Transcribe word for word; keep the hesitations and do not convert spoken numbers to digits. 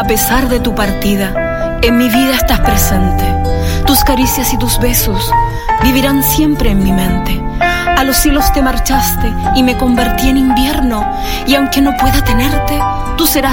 A pesar de tu partida, en mi vida estás presente. Tus caricias y tus besos vivirán siempre en mi mente. A los cielos te marchaste y me convertí en invierno. Y aunque no pueda tenerte, tú serás